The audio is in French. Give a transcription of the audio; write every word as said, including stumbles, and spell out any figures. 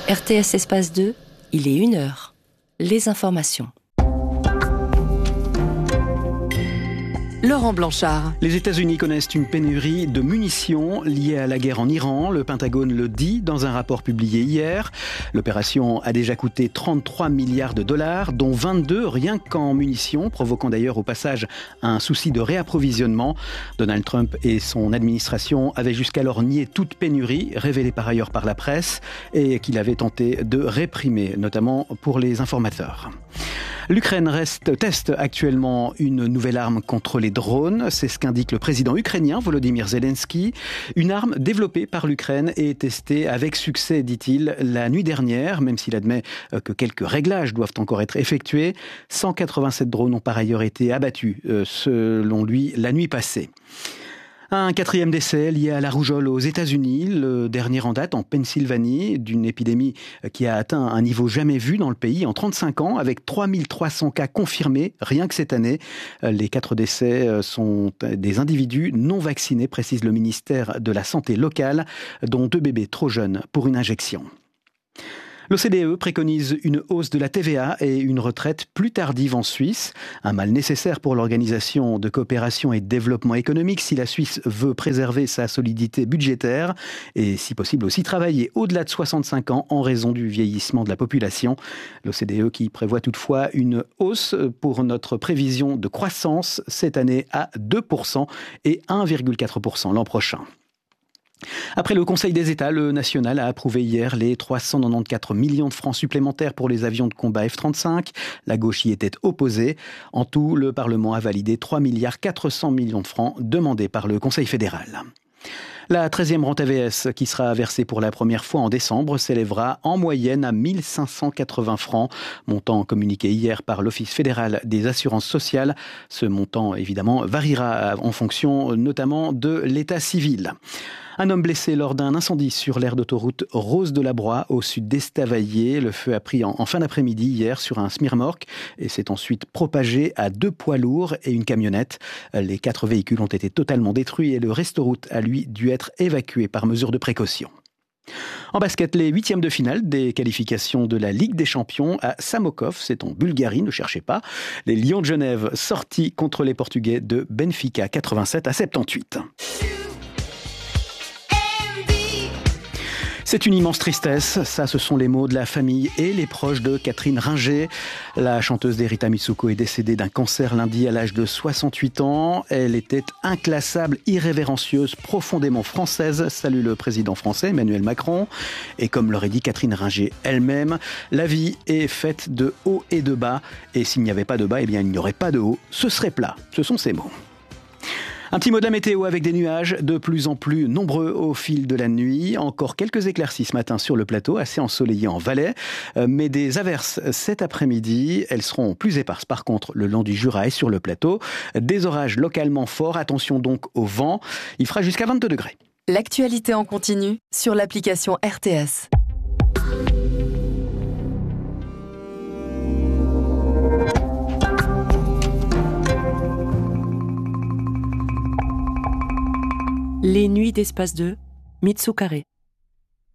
R T S Espace deux, il est une heure. Les informations. Laurent Blanchard. Les États-Unis connaissent une pénurie de munitions liée à la guerre en Iran. Le Pentagone le dit dans un rapport publié hier. L'opération a déjà coûté trente-trois milliards de dollars, dont vingt-deux rien qu'en munitions, provoquant d'ailleurs au passage un souci de réapprovisionnement. Donald Trump et son administration avaient jusqu'alors nié toute pénurie, révélée par ailleurs par la presse, et qu'il avait tenté de réprimer, notamment pour les informateurs. L'Ukraine reste, teste actuellement une nouvelle arme contre les drones. C'est ce qu'indique le président ukrainien Volodymyr Zelensky. Une arme développée par l'Ukraine et testée avec succès, dit-il, la nuit dernière, même s'il admet que quelques réglages doivent encore être effectués. cent quatre-vingt-sept drones ont par ailleurs été abattus, selon lui, la nuit passée. Un quatrième décès lié à la rougeole aux États-Unis, le dernier en date en Pennsylvanie, d'une épidémie qui a atteint un niveau jamais vu dans le pays en trente-cinq ans, avec trois mille trois cents cas confirmés rien que cette année. Les quatre décès sont des individus non vaccinés, précise le ministère de la Santé locale, dont deux bébés trop jeunes pour une injection. L'O C D E préconise une hausse de la T V A et une retraite plus tardive en Suisse. Un mal nécessaire pour l'Organisation de coopération et de développement économique si la Suisse veut préserver sa solidité budgétaire et si possible aussi travailler au-delà de soixante-cinq ans en raison du vieillissement de la population. L'O C D E qui prévoit toutefois une hausse pour notre prévision de croissance cette année à deux pour cent et un virgule quatre pour cent l'an prochain. Après le Conseil des États, le national a approuvé hier les trois cent quatre-vingt-quatorze millions de francs supplémentaires pour les avions de combat F trente-cinq. La gauche y était opposée. En tout, le Parlement a validé trois milliards quatre cents millions de francs demandés par le Conseil fédéral. La treizième rente A V S, qui sera versée pour la première fois en décembre, s'élèvera en moyenne à mille cinq cent quatre-vingts francs, montant communiqué hier par l'Office fédéral des assurances sociales. Ce montant, évidemment, variera en fonction notamment de l'état civil. Un homme blessé lors d'un incendie sur l'aire d'autoroute Rose de la Broye au sud d'Estavayer. Le feu a pris en, en fin d'après-midi hier sur un smirmorque et s'est ensuite propagé à deux poids lourds et une camionnette. Les quatre véhicules ont été totalement détruits et le restoroute a lui dû être évacué par mesure de précaution. En basket, les huitièmes de finale des qualifications de la Ligue des Champions à Samokov, c'est en Bulgarie, ne cherchez pas. Les Lions de Genève sortis contre les Portugais de Benfica quatre-vingt-sept à soixante-dix-huit. C'est une immense tristesse, ça ce sont les mots de la famille et les proches de Catherine Ringer. La chanteuse d'Erita Mitsuko est décédée d'un cancer lundi à l'âge de soixante-huit ans. Elle était inclassable, irrévérencieuse, profondément française, salue le président français Emmanuel Macron. Et comme l'aurait dit Catherine Ringer elle-même, la vie est faite de haut et de bas. Et s'il n'y avait pas de bas, eh bien il n'y aurait pas de haut, ce serait plat. Ce sont ces mots. Un petit mot de la météo avec des nuages de plus en plus nombreux au fil de la nuit. Encore quelques éclaircies ce matin sur le plateau, assez ensoleillé en Valais. Mais des averses cet après-midi. Elles seront plus éparses par contre le long du Jura et sur le plateau. Des orages localement forts. Attention donc au vent. Il fera jusqu'à vingt-deux degrés. L'actualité en continu sur l'application R T S. Les nuits d'Espace deux, Mitsu Carré.